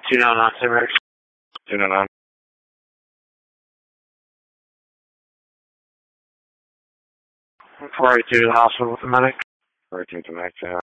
299, Rex. 299. 482 to the hospital with the medic. 482 to the medic, yeah.